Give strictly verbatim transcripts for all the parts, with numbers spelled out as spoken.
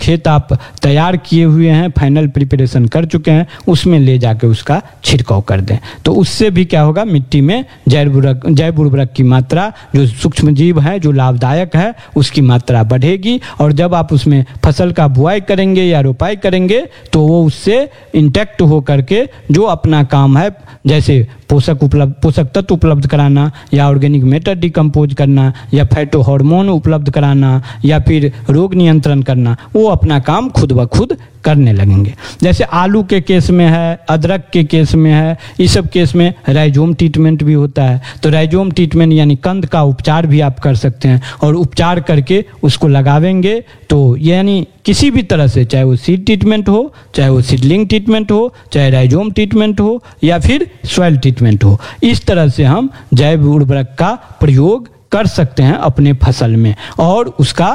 खेत आप तैयार किए हुए हैं, फाइनल प्रिपरेशन कर चुके हैं, उसमें ले जाके उसका छिड़काव कर दें। तो उससे भी क्या होगा, मिट्टी में जैव उर्वरक जैव उर्वरक की मात्रा, जो सूक्ष्म जीव है जो लाभदायक है, उसकी मात्रा बढ़ेगी। और जब आप उसमें फसल का बुआई करेंगे या रोपाई करेंगे तो वो उससे इंटैक्ट हो करके जो अपना काम है, जैसे पोषक उपलब्ध पोषक तत्व उपलब्ध कराना या ऑर्गेनिक मैटर डिकम्पोज करना या फाइटो हार्मोन उपलब्ध कराना या फिर रोग नियंत्रण करना, वो अपना काम खुद ब खुद करने लगेंगे। जैसे आलू के केस में है, अदरक के केस में है, इस सब केस में राइजोम ट्रीटमेंट भी होता है। तो राइजोम ट्रीटमेंट यानी कंद का उपचार भी आप कर सकते हैं, और उपचार करके उसको लगावेंगे तो यानी किसी भी तरह से, चाहे वो सीड ट्रीटमेंट हो, चाहे वो सीडलिंग ट्रीटमेंट हो, चाहे राइजोम ट्रीटमेंट हो या फिर सॉइल ट्रीटमेंट हो, इस तरह से हम जैव उर्वरक का प्रयोग कर सकते हैं अपने फसल में, और उसका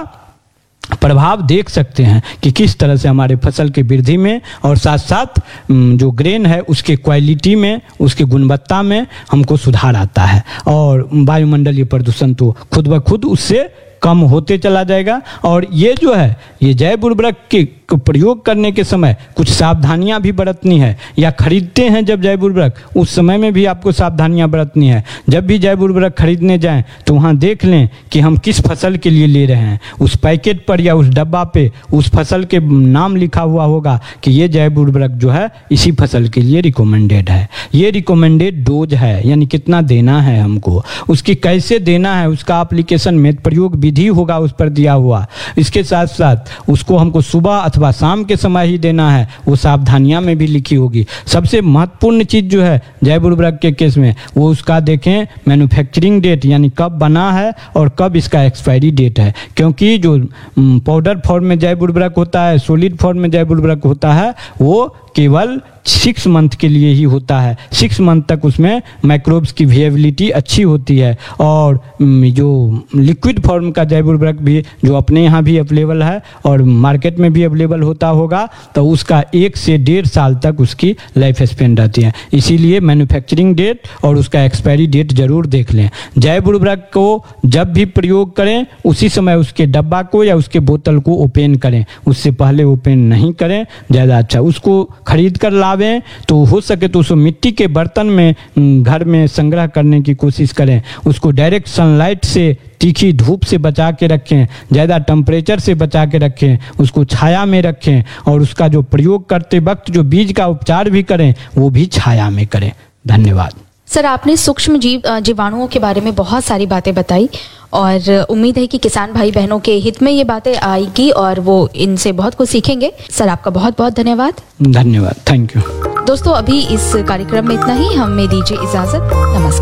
प्रभाव देख सकते हैं कि किस तरह से हमारे फसल की वृद्धि में और साथ साथ जो ग्रेन है उसके क्वालिटी में, उसकी गुणवत्ता में हमको सुधार आता है। और वायुमंडलीय प्रदूषण तो खुद ब खुद उससे कम होते चला जाएगा। और ये जो है, ये जैव उर्वरक के प्रयोग करने के समय कुछ सावधानियां भी बरतनी है, या खरीदते हैं जब जैव उर्वरक, उस समय में भी आपको सावधानियां बरतनी है। जब भी जैव उर्वरक खरीदने जाएं तो वहां देख लें कि हम किस फसल के लिए ले रहे हैं। उस पैकेट पर या उस डब्बा पे उस फसल के नाम लिखा हुआ होगा कि ये जैव उर्वरक जो है इसी फसल के लिए रिकमेंडेड है, ये रिकमेंडेड डोज है, यानी कितना देना है हमको, उसकी कैसे देना है, उसका एप्लीकेशन में प्रयोग विधि होगा उस पर दिया हुआ। इसके साथ साथ उसको हमको सुबह अथवा शाम के समय ही देना है, वो सावधानियां में भी लिखी होगी। सबसे महत्वपूर्ण चीज जो है जैव उर्वरक के केस में, वो उसका देखें मैन्युफैक्चरिंग डेट, यानी कब बना है और कब इसका एक्सपायरी डेट है। क्योंकि जो पाउडर फॉर्म में जैव उर्वरक होता है, सॉलिड फॉर्म में जैव उर्वरक होता है, वो केवल सिक्स मंथ के लिए ही होता है। सिक्स मंथ तक उसमें माइक्रोब्स की वेबिलिटी अच्छी होती है। और जो लिक्विड फॉर्म का जैव उर्वरक भी जो अपने यहाँ भी अवेलेबल है और मार्केट में भी अवेलेबल होता होगा, तो उसका एक से डेढ़ साल तक उसकी लाइफ स्पेन रहती है। इसीलिए मैन्युफैक्चरिंग डेट और उसका एक्सपायरी डेट जरूर देख लें। जैव उर्वरक को जब भी प्रयोग करें उसी समय उसके डब्बा को या उसके बोतल को ओपन करें, उससे पहले ओपन नहीं करें, ज़्यादा अच्छा। उसको खरीद कर लावें तो हो सके तो उसको मिट्टी के बर्तन में घर में संग्रह करने की कोशिश करें। उसको डायरेक्ट सनलाइट से, तीखी धूप से बचा के रखें, ज़्यादा टेम्परेचर से बचा के रखें, उसको छाया में रखें, और उसका जो प्रयोग करते वक्त जो बीज का उपचार भी करें वो भी छाया में करें। धन्यवाद। सर, आपने सूक्ष्म जीव जीवाणुओं के बारे में बहुत सारी बातें बताई, और उम्मीद है कि किसान भाई बहनों के हित में ये बातें आएगी और वो इनसे बहुत कुछ सीखेंगे। सर, आपका बहुत बहुत धन्यवाद। धन्यवाद, थैंक यू। दोस्तों, अभी इस कार्यक्रम में इतना ही, हमें दीजिए इजाजत। नमस्कार।